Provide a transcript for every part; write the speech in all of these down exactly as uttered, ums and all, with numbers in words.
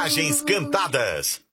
Mensagens cantadas.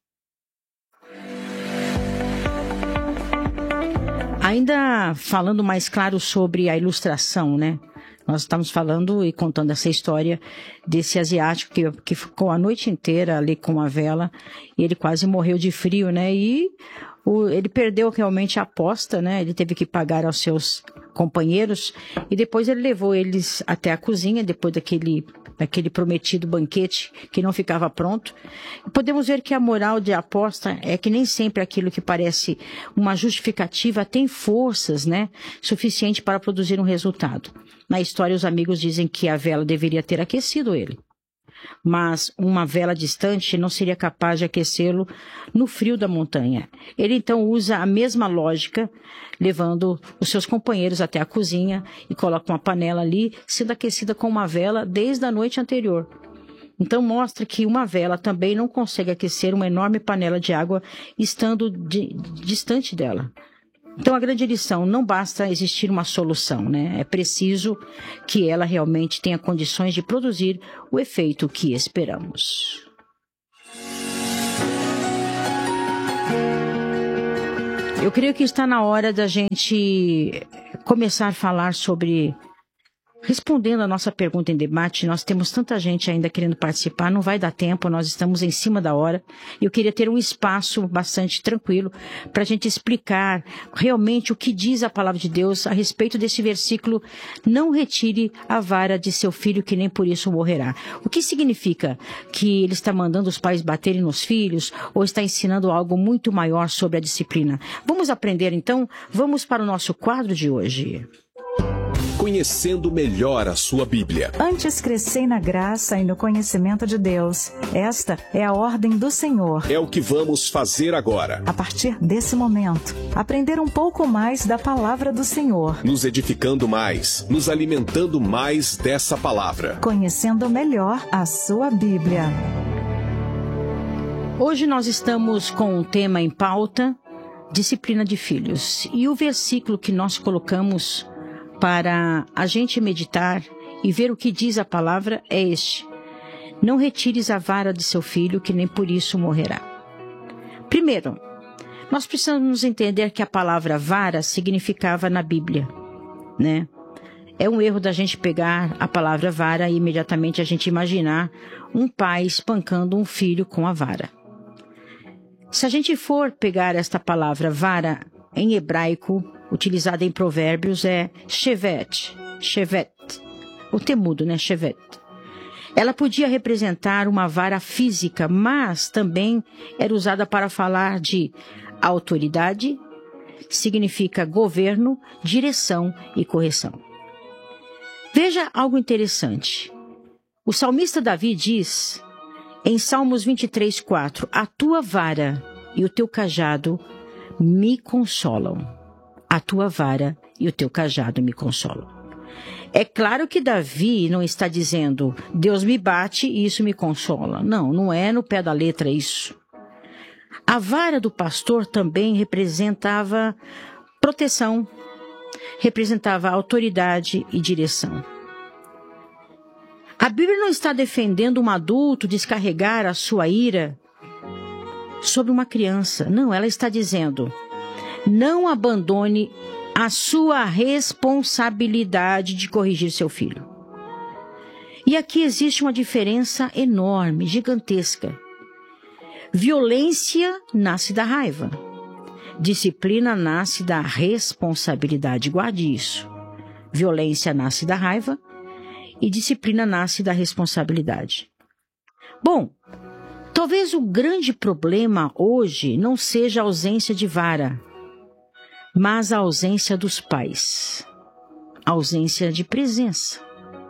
Ainda falando mais claro sobre a ilustração, né? Nós estamos falando e contando essa história desse asiático que, que ficou a noite inteira ali com a vela e ele quase morreu de frio, né? E o, ele perdeu realmente a aposta, né? Ele teve que pagar aos seus companheiros e depois ele levou eles até a cozinha, depois daquele, daquele prometido banquete que não ficava pronto. Podemos ver que a moral de aposta é que nem sempre aquilo que parece uma justificativa tem forças, né, suficiente para produzir um resultado. Na história, os amigos dizem que a vela deveria ter aquecido ele. Mas uma vela distante não seria capaz de aquecê-lo no frio da montanha. Ele então usa a mesma lógica, levando os seus companheiros até a cozinha e coloca uma panela ali, sendo aquecida com uma vela desde a noite anterior. Então mostra que uma vela também não consegue aquecer uma enorme panela de água estando de, distante dela. Então, a grande lição, não basta existir uma solução, né? É preciso que ela realmente tenha condições de produzir o efeito que esperamos. Eu creio que está na hora da gente começar a falar sobre... Respondendo a nossa pergunta em debate, nós temos tanta gente ainda querendo participar, não vai dar tempo, nós estamos em cima da hora. Eu queria ter um espaço bastante tranquilo para a gente explicar realmente o que diz a palavra de Deus a respeito desse versículo: não retire a vara de seu filho, que nem por isso morrerá. O que significa? Que ele está mandando os pais baterem nos filhos ou está ensinando algo muito maior sobre a disciplina? Vamos aprender então? Vamos para o nosso quadro de hoje. Conhecendo melhor a sua Bíblia. Antes crescei na graça e no conhecimento de Deus. Esta é a ordem do Senhor. É o que vamos fazer agora. A partir desse momento, aprender um pouco mais da palavra do Senhor. Nos edificando mais, nos alimentando mais dessa palavra. Conhecendo melhor a sua Bíblia. Hoje nós estamos com um tema em pauta, disciplina de filhos. E o versículo que nós colocamos para a gente meditar e ver o que diz a palavra é este: não retires a vara de seu filho, que nem por isso morrerá. Primeiro, nós precisamos entender que a palavra vara significava na Bíblia, né? É um erro da gente pegar a palavra vara e imediatamente a gente imaginar um pai espancando um filho com a vara. Se a gente for pegar esta palavra vara em hebraico, utilizada em Provérbios, é shevet, shevet, o temudo, né, shevet. Ela podia representar uma vara física, mas também era usada para falar de autoridade, significa governo, direção e correção. Veja algo interessante. O salmista Davi diz, em Salmos vinte e três, quatro, a tua vara e o teu cajado me consolam. A tua vara e o teu cajado me consolam. É claro que Davi não está dizendo, Deus me bate e isso me consola. Não, não é no pé da letra isso. A vara do pastor também representava proteção, representava autoridade e direção. A Bíblia não está defendendo um adulto descarregar a sua ira sobre uma criança. Não, ela está dizendo, não abandone a sua responsabilidade de corrigir seu filho. E aqui existe uma diferença enorme, gigantesca. Violência nasce da raiva. Disciplina nasce da responsabilidade. Guarde isso. Violência nasce da raiva e disciplina nasce da responsabilidade. Bom, talvez o grande problema hoje não seja a ausência de vara, mas a ausência dos pais, a ausência de presença.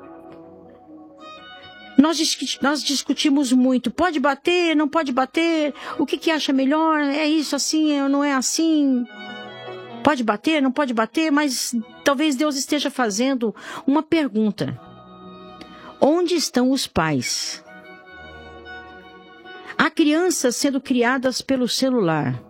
Nós, nós discutimos muito, pode bater, não pode bater, o que, que acha melhor, é isso assim, não é assim, pode bater, não pode bater, mas talvez Deus esteja fazendo uma pergunta: onde estão os pais? Há crianças sendo criadas pelo celular,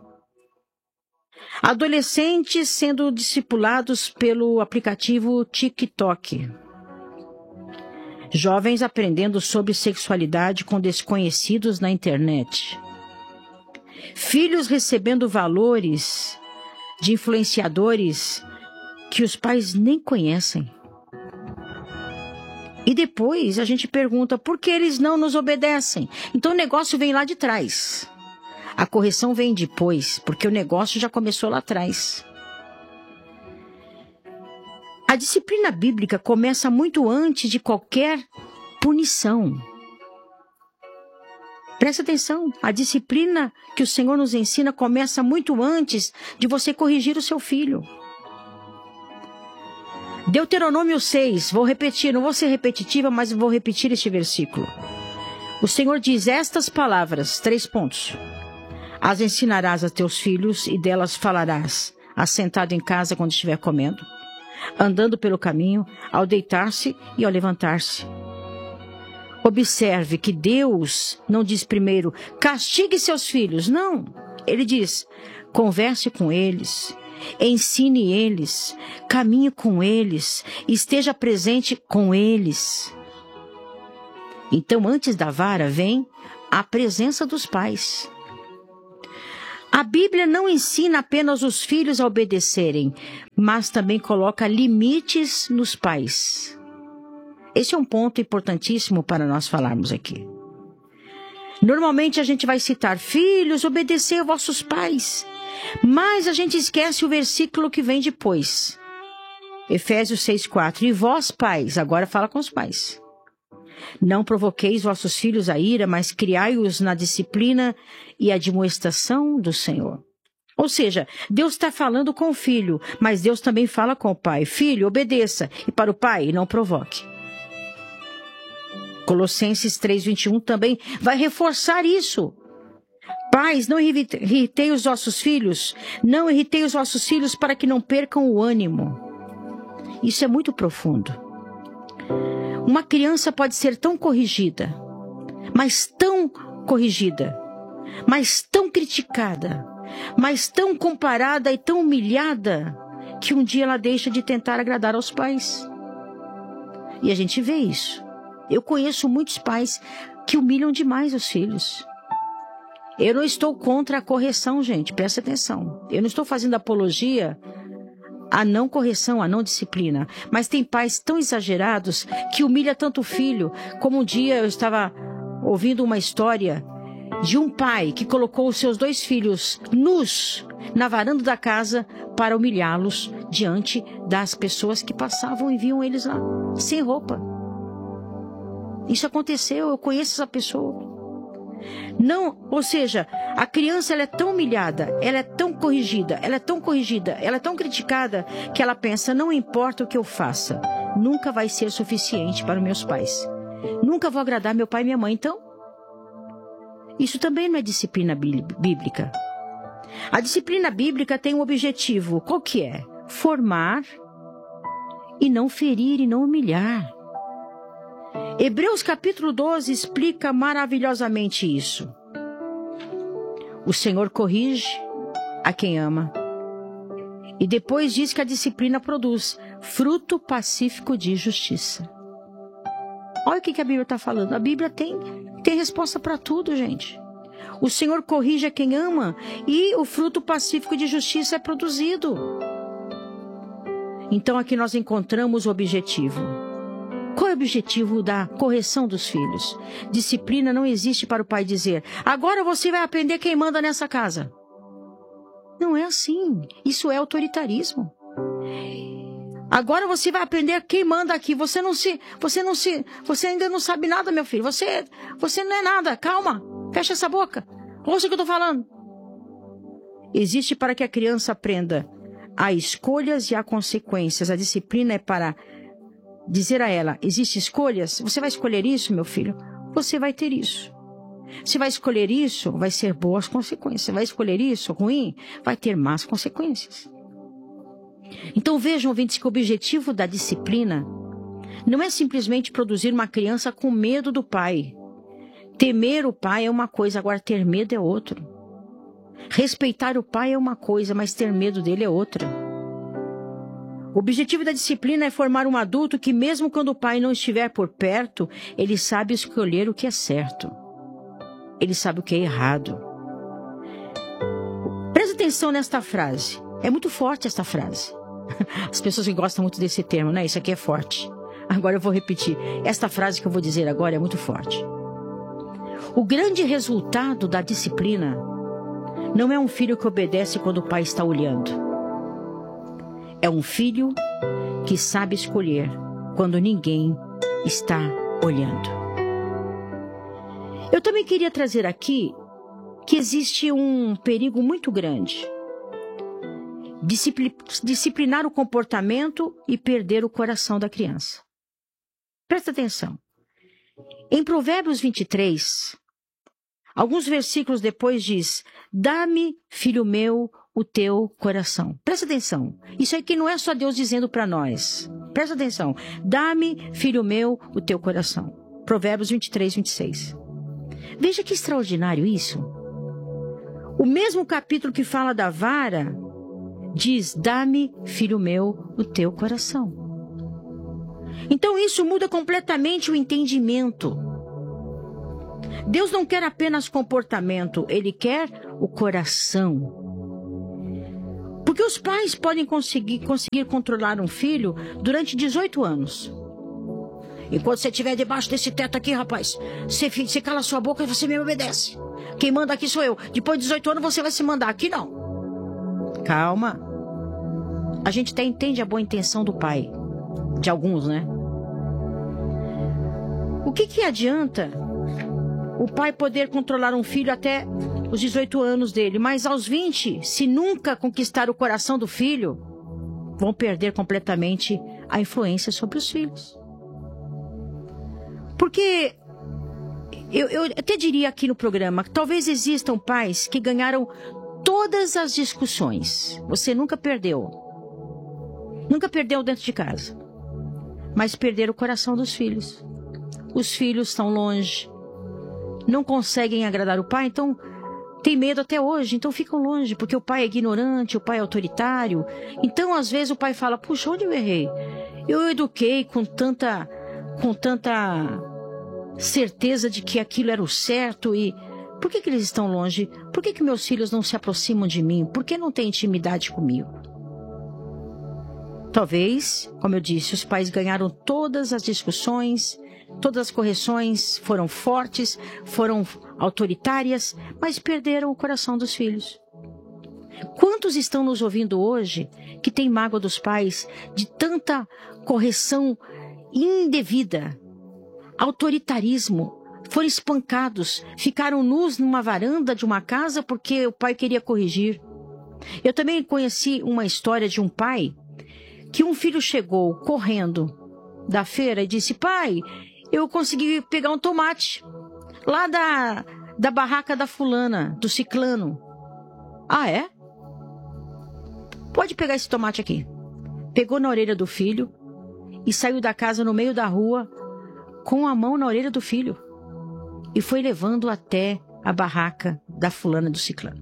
adolescentes sendo discipulados pelo aplicativo TikTok. Jovens aprendendo sobre sexualidade com desconhecidos na internet. Filhos recebendo valores de influenciadores que os pais nem conhecem. E depois a gente pergunta por que eles não nos obedecem. Então o negócio vem lá de trás. A correção vem depois, porque o negócio já começou lá atrás. A disciplina bíblica começa muito antes de qualquer punição. Presta atenção, a disciplina que o Senhor nos ensina começa muito antes de você corrigir o seu filho. Deuteronômio seis, vou repetir, não vou ser repetitiva, mas vou repetir este versículo. O Senhor diz estas palavras, três pontos. As ensinarás a teus filhos e delas falarás, assentado em casa quando estiver comendo, andando pelo caminho, ao deitar-se e ao levantar-se. Observe que Deus não diz primeiro, castigue seus filhos. Não, Ele diz, converse com eles, ensine eles, caminhe com eles, esteja presente com eles. Então, antes da vara vem a presença dos pais. A Bíblia não ensina apenas os filhos a obedecerem, mas também coloca limites nos pais. Esse é um ponto importantíssimo para nós falarmos aqui. Normalmente a gente vai citar, filhos, obedecei a vossos pais. Mas a gente esquece o versículo que vem depois. Efésios seis, quatro. E vós, pais, agora fala com os pais. Não provoqueis vossos filhos a ira, mas criai-os na disciplina e admoestação do Senhor. Ou seja, Deus está falando com o filho, mas Deus também fala com o pai. Filho, obedeça. E para o pai, não provoque. Colossenses três, vinte e um também vai reforçar isso. Pais, não irritei os vossos filhos, não irritei os vossos filhos para que não percam o ânimo. Isso é muito profundo. Uma criança pode ser tão corrigida, mas tão corrigida, mas tão criticada, mas tão comparada e tão humilhada, que um dia ela deixa de tentar agradar aos pais. E a gente vê isso. Eu conheço muitos pais que humilham demais os filhos. Eu não estou contra a correção, gente, presta atenção. Eu não estou fazendo apologia à não correção, à não disciplina. Mas tem pais tão exagerados que humilham tanto o filho. Como um dia eu estava ouvindo uma história de um pai que colocou os seus dois filhos nus na varanda da casa para humilhá-los diante das pessoas que passavam e viam eles lá, sem roupa. Isso aconteceu, eu conheço essa pessoa. Não, ou seja, a criança ela é tão humilhada, ela é tão corrigida, ela é tão corrigida, ela é tão criticada, que ela pensa, não importa o que eu faça, nunca vai ser suficiente para os meus pais. Nunca vou agradar meu pai e minha mãe, então. Isso também não é disciplina bíblica. A disciplina bíblica tem um objetivo, qual que é? Formar e não ferir e não humilhar. Hebreus capítulo doze explica maravilhosamente isso. O Senhor corrige a quem ama. E depois diz que a disciplina produz fruto pacífico de justiça. Olha o que a Bíblia está falando. A Bíblia tem, tem resposta para tudo, gente. O Senhor corrige a quem ama e o fruto pacífico de justiça é produzido. Então aqui nós encontramos o objetivo. Qual é o objetivo da correção dos filhos? Disciplina não existe para o pai dizer, agora você vai aprender quem manda nessa casa. Não é assim. Isso é autoritarismo. Agora você vai aprender quem manda aqui. Você não se, você não se, você ainda não sabe nada, meu filho. Você, você não é nada. Calma. Fecha essa boca. Ouça o que eu estou falando. Existe para que a criança aprenda. Há escolhas e há consequências. A disciplina é para dizer a ela, existem escolhas? Você vai escolher isso, meu filho? Você vai ter isso. Se vai escolher isso, vai ser boas consequências. Vai escolher isso, ruim, vai ter más consequências. Então vejam, ouvintes, que o objetivo da disciplina não é simplesmente produzir uma criança com medo do pai. Temer o pai é uma coisa, agora ter medo é outro. Respeitar o pai é uma coisa, mas ter medo dele é outra. O objetivo da disciplina é formar um adulto que, mesmo quando o pai não estiver por perto, ele sabe escolher o que é certo. Ele sabe o que é errado. Presta atenção nesta frase. É muito forte esta frase. As pessoas que gostam muito desse termo, né? Isso aqui é forte. Agora eu vou repetir. Esta frase que eu vou dizer agora é muito forte. O grande resultado da disciplina não é um filho que obedece quando o pai está olhando. É um filho que sabe escolher quando ninguém está olhando. Eu também queria trazer aqui que existe um perigo muito grande. Discipli- disciplinar o comportamento e perder o coração da criança. Presta atenção. Em Provérbios vinte e três, alguns versículos depois diz: dá-me, filho meu, o teu coração. Presta atenção. Isso aqui não é só Deus dizendo para nós. Presta atenção. Dá-me, filho meu, o teu coração. Provérbios vinte e três, vinte e seis. Veja que extraordinário isso. O mesmo capítulo que fala da vara diz: dá-me, filho meu, o teu coração. Então isso muda completamente o entendimento. Deus não quer apenas comportamento, Ele quer o coração. Porque os pais podem conseguir, conseguir controlar um filho durante dezoito anos. Enquanto você estiver debaixo desse teto aqui, rapaz, você, você cala sua boca e você me obedece. Quem manda aqui sou eu. Depois de dezoito anos você vai se mandar. Aqui não. Calma. A gente até entende a boa intenção do pai. De alguns, né? O que que adianta o pai poder controlar um filho até os dezoito anos dele, mas aos vinte, se nunca conquistar o coração do filho, vão perder completamente a influência sobre os filhos. Porque eu, eu até diria aqui no programa que talvez existam pais que ganharam todas as discussões. Você nunca perdeu. Nunca perdeu dentro de casa. Mas perderam o coração dos filhos. Os filhos estão longe. Não conseguem agradar o pai, então tem medo até hoje, então ficam longe, porque o pai é ignorante, o pai é autoritário. Então, às vezes, o pai fala: puxa, onde eu errei? Eu eduquei com tanta, com tanta certeza de que aquilo era o certo e por que que eles estão longe? Por que que meus filhos não se aproximam de mim? Por que não têm intimidade comigo? Talvez, como eu disse, os pais ganharam todas as discussões, todas as correções foram fortes, foram autoritárias, mas perderam o coração dos filhos. Quantos estão nos ouvindo hoje que têm mágoa dos pais de tanta correção indevida, autoritarismo, foram espancados, ficaram nus numa varanda de uma casa porque o pai queria corrigir? Eu também conheci uma história de um pai que um filho chegou correndo da feira e disse: pai, eu consegui pegar um tomate lá da, da barraca da fulana, do ciclano. Ah, é? Pode pegar esse tomate aqui. Pegou na orelha do filho e saiu da casa no meio da rua com a mão na orelha do filho e foi levando até a barraca da fulana do ciclano.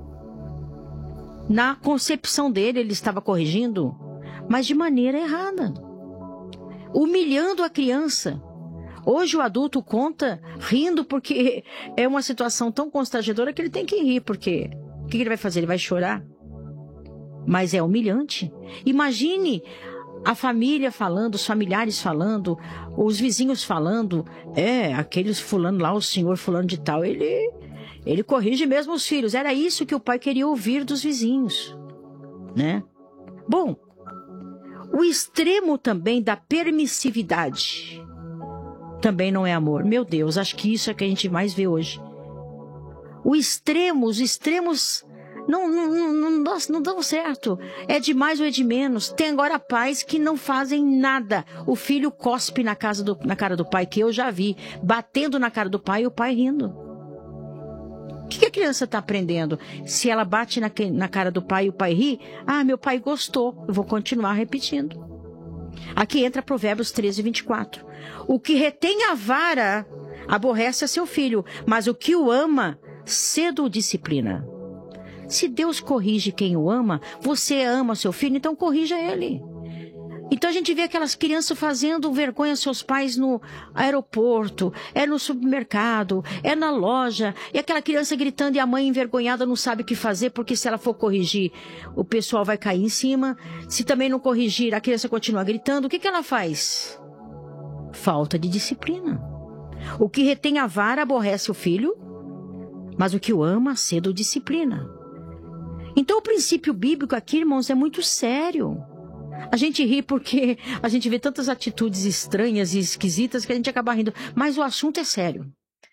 Na concepção dele, ele estava corrigindo, mas de maneira errada, humilhando a criança. Hoje o adulto conta rindo porque é uma situação tão constrangedora que ele tem que rir, porque o que ele vai fazer? Ele vai chorar? Mas é humilhante. Imagine a família falando, os familiares falando, os vizinhos falando: é, aqueles fulano lá, o senhor fulano de tal, ele, ele corrige mesmo os filhos. Era isso que o pai queria ouvir dos vizinhos, né? Bom, o extremo também da permissividade também não é amor. Meu Deus, acho que isso é que a gente mais vê hoje. O extremo, os extremos não, não, não, não, não dão certo. É de mais ou é de menos. Tem agora pais que não fazem nada. O filho cospe na, casa do, na cara do pai, que eu já vi, batendo na cara do pai e o pai rindo. O que, que a criança está aprendendo? Se ela bate na, na cara do pai e o pai ri: ah, meu pai gostou, eu vou continuar repetindo. Aqui entra Provérbios treze, vinte e quatro. O que retém a vara aborrece a seu filho, mas o que o ama, cedo o disciplina. Se Deus corrige quem o ama, você ama seu filho, então corrija ele. Então a gente vê aquelas crianças fazendo vergonha aos seus pais no aeroporto, é no supermercado, é na loja, e aquela criança gritando e a mãe envergonhada não sabe o que fazer, porque se ela for corrigir, o pessoal vai cair em cima. Se também não corrigir, a criança continua gritando. O que que ela faz? Falta de disciplina. O que retém a vara aborrece o filho, mas o que o ama cedo disciplina. Então o princípio bíblico aqui, irmãos, é muito sério. A gente ri porque a gente vê tantas atitudes estranhas e esquisitas que a gente acaba rindo. Mas o assunto é sério.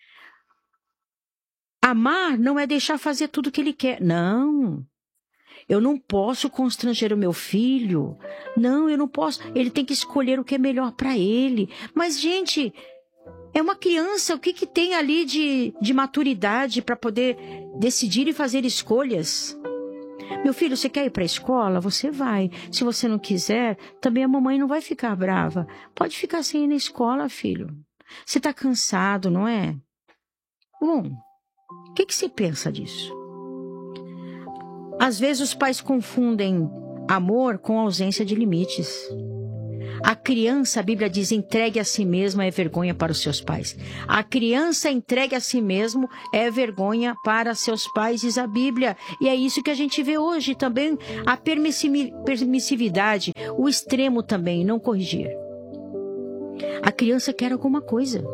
Amar não é deixar fazer tudo o que ele quer. Não. Eu não posso constranger o meu filho. Não, eu não posso. Ele tem que escolher o que é melhor para ele. Mas, gente, é uma criança. O que, que tem ali de, de maturidade para poder decidir e fazer escolhas? Meu filho, você quer ir para a escola? Você vai. Se você não quiser, também a mamãe não vai ficar brava. Pode ficar sem ir na escola, filho. Você está cansado, não é? Bom, o que, que você pensa disso? Às vezes os pais confundem amor com ausência de limites. A criança, a Bíblia diz, entregue a si mesma é vergonha para os seus pais. A criança entregue a si mesmo é vergonha para seus pais, diz a Bíblia. E é isso que a gente vê hoje também, a permissividade, o extremo também, não corrigir. A criança quer alguma coisa.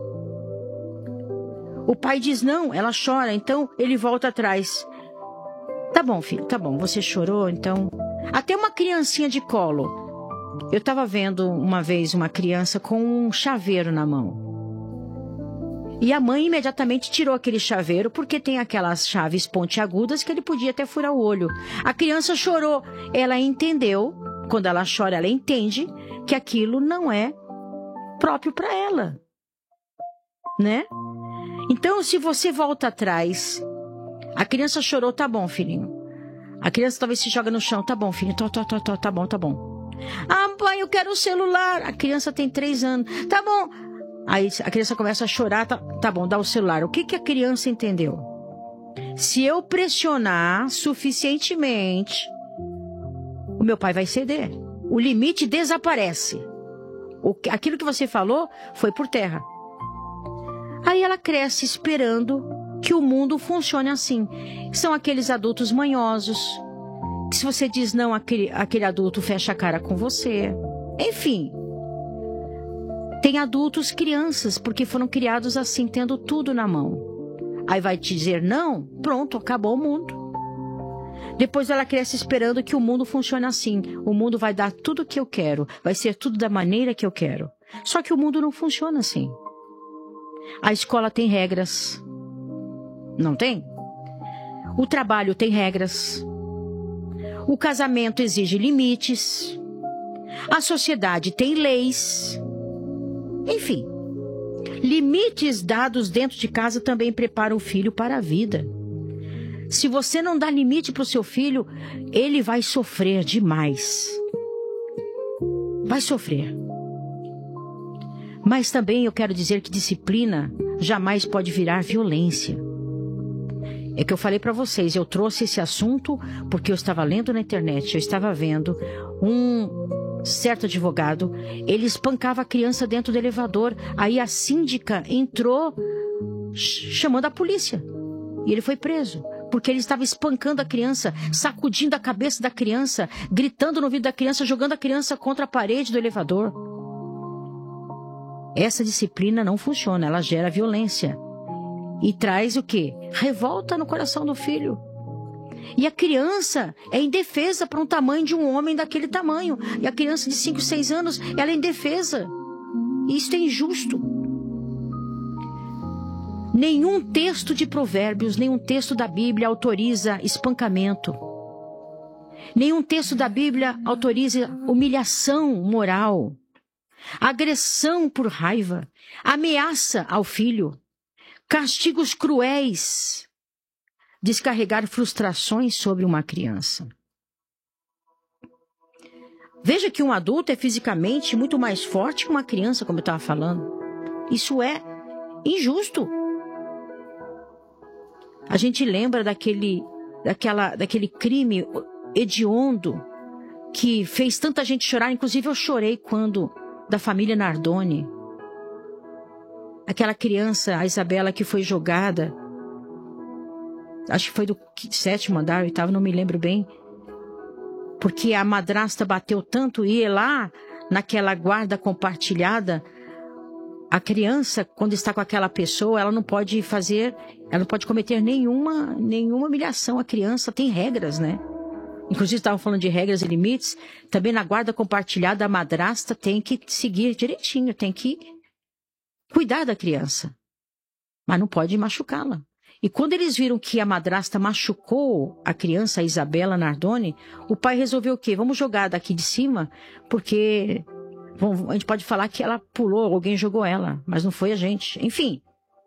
O pai diz não, ela chora, então ele volta atrás. Tá bom, filho, tá bom, você chorou, então... Até uma criancinha de colo. Eu estava vendo uma vez uma criança com um chaveiro na mão. E a mãe imediatamente tirou aquele chaveiro porque tem aquelas chaves pontiagudas que ele podia até furar o olho. A criança chorou. Ela entendeu, quando ela chora, ela entende que aquilo não é próprio para ela. Né? Então, se você volta atrás, a criança chorou, tá bom, filhinho. A criança talvez se joga no chão, tá bom, filho, tá, tá, tá, tá, tá bom, tá bom. Ah, pai, eu quero o celular. A criança tem três anos. Tá bom. Aí a criança começa a chorar. Tá, tá bom, dá o celular. O que, que a criança entendeu? Se eu pressionar suficientemente, o meu pai vai ceder. O limite desaparece. O, aquilo que você falou foi por terra. Aí ela cresce esperando que o mundo funcione assim. São aqueles adultos manhosos. Que se você diz não, aquele, aquele adulto fecha a cara com você. Enfim. Tem adultos crianças, porque foram criados assim, tendo tudo na mão. Aí vai te dizer não, pronto, acabou o mundo. Depois ela cresce esperando que o mundo funcione assim. O mundo vai dar tudo o que eu quero. Vai ser tudo da maneira que eu quero. Só que o mundo não funciona assim. A escola tem regras. Não tem? O trabalho tem regras. O casamento exige limites. A sociedade tem leis. Enfim, limites dados dentro de casa também preparam o filho para a vida. Se você não dá limite para o seu filho, ele vai sofrer demais. Vai sofrer. Mas também eu quero dizer que disciplina jamais pode virar violência. É que eu falei para vocês, eu trouxe esse assunto porque eu estava lendo na internet, eu estava vendo um certo advogado, ele espancava a criança dentro do elevador, aí a síndica entrou chamando a polícia e ele foi preso, porque ele estava espancando a criança, sacudindo a cabeça da criança, gritando no ouvido da criança, jogando a criança contra a parede do elevador. Essa disciplina não funciona, ela gera violência. E traz o quê? Revolta no coração do filho. E a criança é indefesa para um tamanho de um homem daquele tamanho. E a criança de cinco, seis anos, ela é indefesa. E isso é injusto. Nenhum texto de Provérbios, nenhum texto da Bíblia autoriza espancamento. Nenhum texto da Bíblia autoriza humilhação moral, agressão por raiva, ameaça ao filho. Castigos cruéis, descarregar frustrações sobre uma criança. Veja que um adulto é fisicamente muito mais forte que uma criança, como eu estava falando. Isso é injusto. A gente lembra daquele, daquela, daquele crime hediondo que fez tanta gente chorar. Inclusive eu chorei quando, da família Nardoni, aquela criança, a Isabela, que foi jogada, acho que foi do sétimo andar, oitavo, não me lembro bem, porque a madrasta bateu tanto e lá, naquela guarda compartilhada, a criança, quando está com aquela pessoa, ela não pode fazer, ela não pode cometer nenhuma, nenhuma humilhação. A criança tem regras, né? Inclusive, estavam falando de regras e limites. Também na guarda compartilhada, a madrasta tem que seguir direitinho, tem que cuidar da criança. Mas não pode machucá-la. E quando eles viram que a madrasta machucou a criança, a Isabela Nardoni, o pai resolveu o quê? Vamos jogar daqui de cima, porque a gente pode falar que ela pulou, alguém jogou ela, mas não foi a gente. Enfim,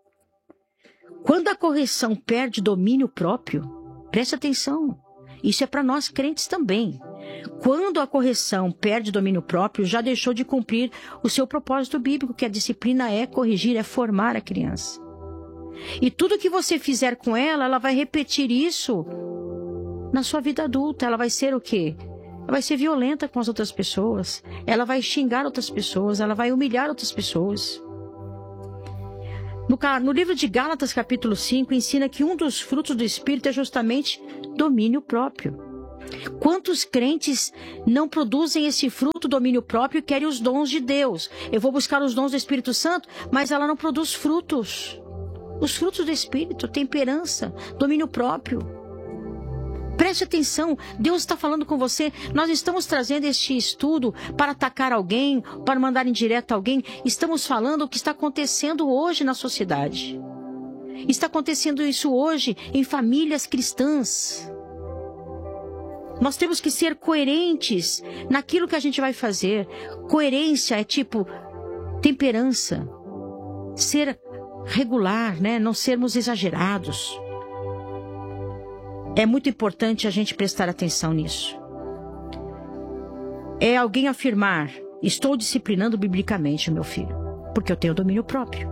quando a correção perde domínio próprio, preste atenção, isso é para nós crentes também. Quando a correção perde domínio próprio, já deixou de cumprir o seu propósito bíblico, que a disciplina é corrigir, é formar a criança. E tudo que você fizer com ela, ela vai repetir isso na sua vida adulta. Ela vai ser o quê? Ela vai ser violenta com as outras pessoas. Ela vai xingar outras pessoas. Ela vai humilhar outras pessoas. No, no livro de Gálatas, capítulo cinco, ensina que um dos frutos do Espírito é justamente domínio próprio. Quantos crentes não produzem esse fruto, domínio próprio, e querem os dons de Deus? Eu vou buscar os dons do Espírito Santo, mas ela não produz frutos. Os frutos do Espírito, temperança, domínio próprio. Preste atenção, Deus está falando com você. Nós estamos trazendo este estudo para atacar alguém, para mandar indireta a alguém. Estamos falando o que está acontecendo hoje na sociedade. Está acontecendo isso hoje em famílias cristãs. Nós temos que ser coerentes naquilo que a gente vai fazer. Coerência é tipo temperança, ser regular, né? Não sermos exagerados. É muito importante a gente prestar atenção nisso. É alguém afirmar: estou disciplinando biblicamente o meu filho, porque eu tenho domínio próprio.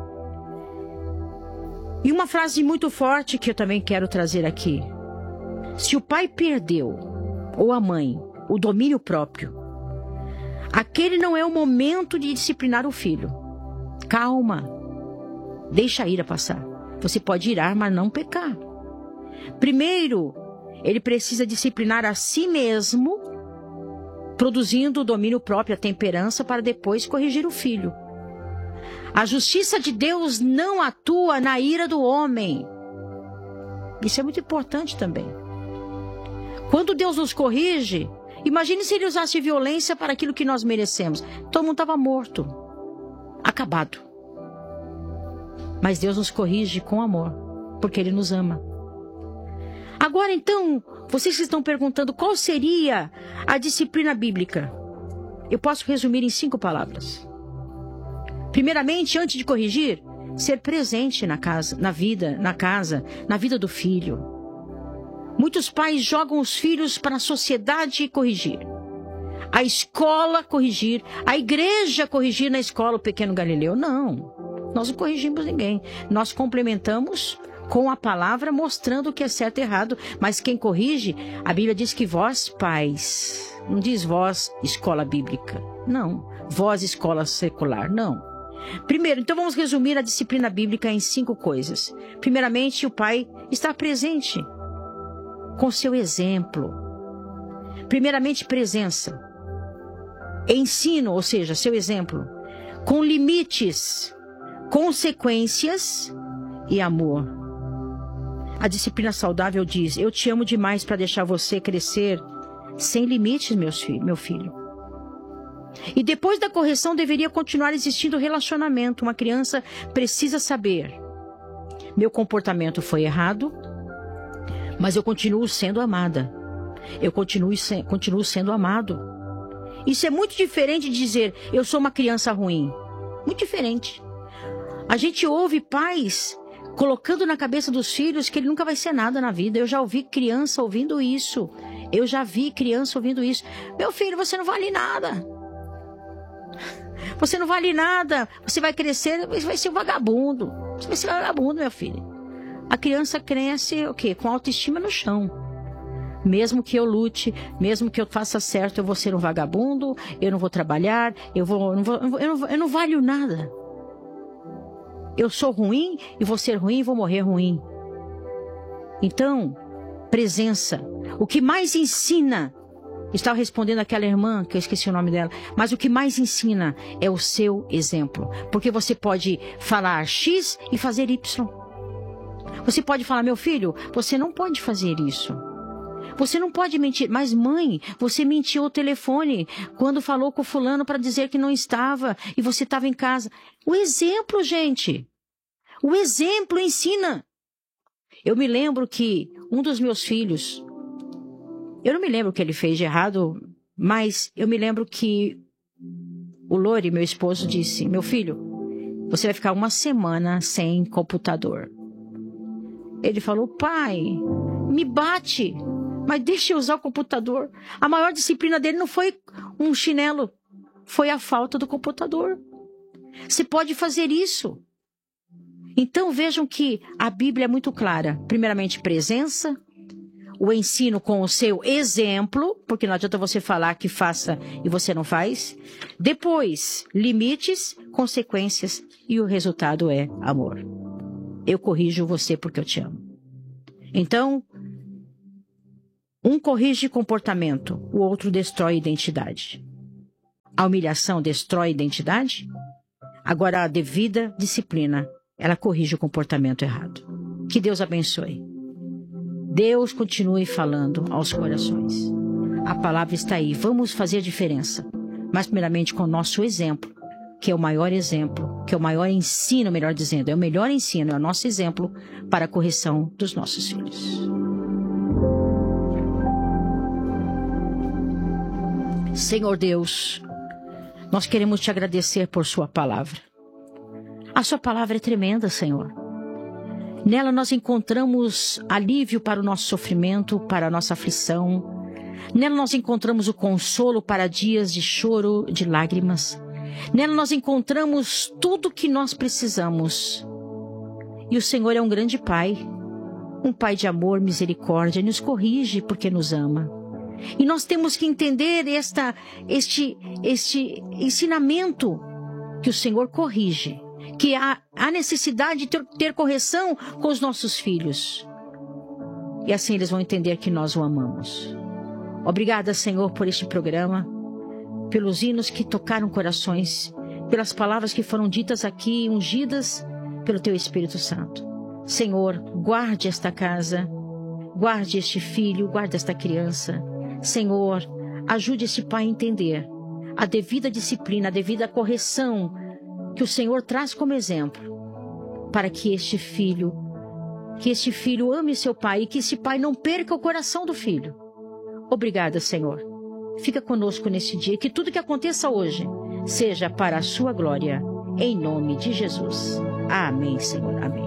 E uma frase muito forte que eu também quero trazer aqui: se o pai perdeu, ou a mãe, o domínio próprio, aquele não é o momento de disciplinar o filho. Calma. Deixa a ira passar. Você pode irar, mas não pecar. Primeiro, ele precisa disciplinar a si mesmo, produzindo o domínio próprio, a temperança, para depois corrigir o filho. A justiça de Deus não atua na ira do homem. Isso é muito importante também. Quando Deus nos corrige, imagine se ele usasse violência para aquilo que nós merecemos. Todo mundo estava morto, acabado. Mas Deus nos corrige com amor, porque Ele nos ama. Agora então, vocês que estão perguntando qual seria a disciplina bíblica, eu posso resumir em cinco palavras. Primeiramente, antes de corrigir, ser presente na casa, na vida, na casa, na vida do filho. Muitos pais jogam os filhos para a sociedade corrigir, a escola corrigir, a igreja corrigir na escola o pequeno Galileu. Não. Nós não corrigimos ninguém. Nós complementamos com a palavra, mostrando o que é certo e errado. Mas quem corrige, a Bíblia diz que vós, pais, não diz vós, escola bíblica. Não. Vós, escola secular. Não. Primeiro, então vamos resumir a disciplina bíblica em cinco coisas. Primeiramente, o pai está presente com seu exemplo. Primeiramente, presença. Ensino, ou seja, seu exemplo. Com limites, consequências e amor. A disciplina saudável diz: eu te amo demais para deixar você crescer sem limites, meus fi- meu filho. E depois da correção deveria continuar existindo relacionamento. Uma criança precisa saber: meu comportamento foi errado, mas eu continuo sendo amada. Eu continuo, se- continuo sendo amado. Isso é muito diferente de dizer: eu sou uma criança ruim. Muito diferente. A gente ouve pais colocando na cabeça dos filhos que ele nunca vai ser nada na vida. Eu já ouvi criança ouvindo isso. Eu já vi criança ouvindo isso. Meu filho, você não vale nada. Você não vale nada. Você vai crescer, você vai ser um vagabundo. Você vai ser um vagabundo, meu filho. A criança cresce o quê? Com autoestima no chão. Mesmo que eu lute, mesmo que eu faça certo, eu vou ser um vagabundo, eu não vou trabalhar, eu, vou, não vou, eu, não, eu não valho nada. Eu sou ruim e vou ser ruim e vou morrer ruim. Então, presença. O que mais ensina, estava respondendo aquela irmã, que eu esqueci o nome dela, mas o que mais ensina é o seu exemplo. Porque você pode falar X e fazer Y. Você pode falar, meu filho, você não pode fazer isso. Você não pode mentir. Mas mãe, você mentiu ao telefone quando falou com o fulano para dizer que não estava e você estava em casa. O exemplo, gente. O exemplo ensina. Eu me lembro que um dos meus filhos, eu não me lembro o que ele fez de errado, mas eu me lembro que o Lori, meu esposo, disse, meu filho, você vai ficar uma semana sem computador. Ele falou, pai, me bate, mas deixa eu usar o computador. A maior disciplina dele não foi um chinelo, foi a falta do computador. Você pode fazer isso. Então vejam que a Bíblia é muito clara. Primeiramente, presença, o ensino com o seu exemplo, porque não adianta você falar que faça e você não faz. Depois, limites, consequências e o resultado é amor. Eu corrijo você porque eu te amo. Então, um corrige comportamento, o outro destrói identidade. A humilhação destrói identidade. Agora, a devida disciplina, ela corrige o comportamento errado. Que Deus abençoe. Deus continue falando aos corações. A palavra está aí. Vamos fazer diferença. Mas primeiramente com o nosso exemplo, que é o maior exemplo, que é o maior ensino, melhor dizendo, é o melhor ensino, é o nosso exemplo para a correção dos nossos filhos. Senhor Deus, nós queremos te agradecer por sua palavra. A sua palavra é tremenda, Senhor. Nela nós encontramos alívio para o nosso sofrimento, para a nossa aflição. Nela nós encontramos o consolo para dias de choro, de lágrimas. Nela nós encontramos tudo o que nós precisamos. E o Senhor é um grande Pai, um Pai de amor, misericórdia, nos corrige porque nos ama. E nós temos que entender esta, este, este ensinamento que o Senhor corrige, que há, há necessidade de ter, ter correção com os nossos filhos. E assim eles vão entender que nós o amamos. Obrigada, Senhor, por este programa, pelos hinos que tocaram corações, pelas palavras que foram ditas aqui, ungidas pelo Teu Espírito Santo. Senhor, guarde esta casa, guarde este filho, guarde esta criança. Senhor, ajude esse pai a entender a devida disciplina, a devida correção que o Senhor traz como exemplo, para que este filho, que este filho ame seu pai e que esse pai não perca o coração do filho. Obrigada, Senhor. Fica conosco neste dia, que tudo que aconteça hoje seja para a sua glória, em nome de Jesus. Amém, Senhor. Amém.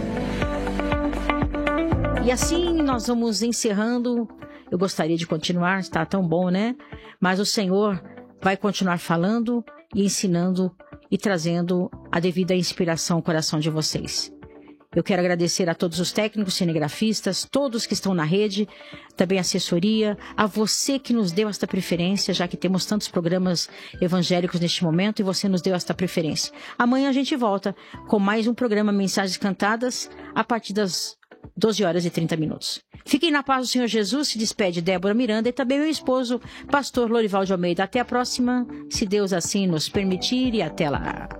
E assim nós vamos encerrando. Eu gostaria de continuar, está tão bom, né? Mas o Senhor vai continuar falando e ensinando e trazendo a devida inspiração ao coração de vocês. Eu quero agradecer a todos os técnicos, cinegrafistas, todos que estão na rede, também a assessoria, a você que nos deu esta preferência, já que temos tantos programas evangélicos neste momento e você nos deu esta preferência. Amanhã a gente volta com mais um programa Mensagens Cantadas a partir das doze horas e trinta minutos. Fiquem na paz do Senhor Jesus. Se despede Débora Miranda e também meu esposo, pastor Lorival de Almeida. Até a próxima, se Deus assim nos permitir, e até lá.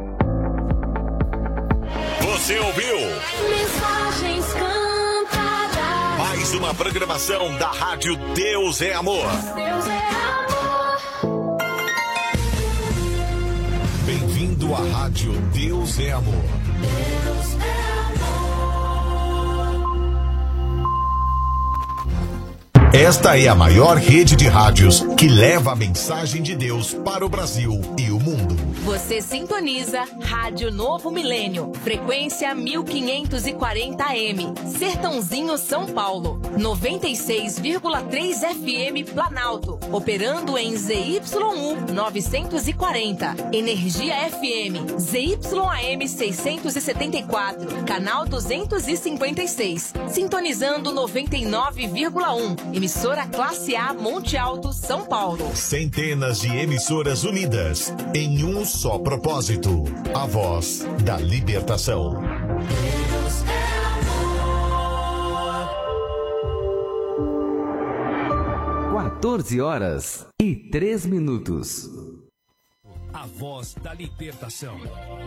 Você ouviu? Mensagens Cantadas. Mais uma programação da Rádio Deus é Amor. Deus é amor. Bem-vindo à Rádio Deus é Amor. Deus é amor. Esta é a maior rede de rádios que leva a mensagem de Deus para o Brasil e o mundo. Você sintoniza Rádio Novo Milênio, frequência mil quinhentos e quarenta A M, Sertãozinho, São Paulo, noventa e seis vírgula três F M Planalto, operando em Z Y U novecentos e quarenta, Energia F M, Z Y A M seiscentos e setenta e quatro, canal duzentos e cinquenta e seis, sintonizando noventa e nove vírgula um, Emissora Classe A Monte Alto, São Paulo. Centenas de emissoras unidas em um só propósito: a voz da libertação. Deus é amor. quatorze horas e três minutos. A voz da libertação.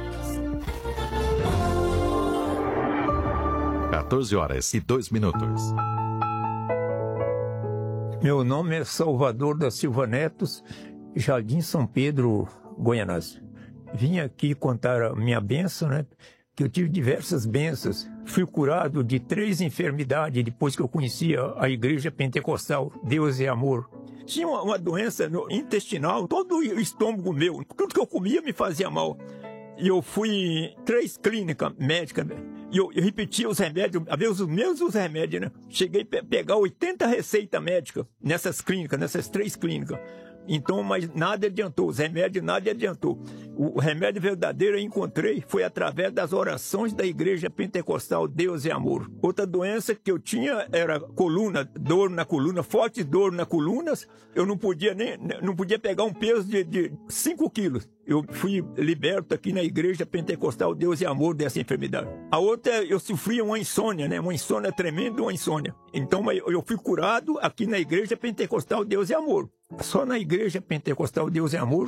quatorze horas e dois minutos. Meu nome é Salvador da Silva Netos, Jardim São Pedro, Goianás. Vim aqui contar a minha bênção, né? Que eu tive diversas bênçãos. Fui curado de três enfermidades depois que eu conhecia a Igreja Pentecostal, Deus é Amor. Tinha uma, uma doença no intestinal, todo o estômago meu, tudo que eu comia me fazia mal. E eu fui em três clínicas médicas, e eu, eu repetia os remédios, às vezes os mesmos remédios, né? Cheguei a pe- pegar oitenta receitas médicas nessas clínicas, nessas três clínicas. Então, mas nada adiantou, os remédios nada adiantou. O, o remédio verdadeiro eu encontrei foi através das orações da Igreja Pentecostal Deus é Amor. Outra doença que eu tinha era coluna, dor na coluna, forte dor na colunas. Eu não podia nem, não podia pegar um peso de, de cinco quilos. Eu fui liberto aqui na Igreja Pentecostal Deus é Amor dessa enfermidade. A outra, eu sofria uma insônia, né? Uma insônia tremenda, uma insônia. Então, eu, eu fui curado aqui na Igreja Pentecostal Deus é Amor. Só na Igreja Pentecostal Deus é Amor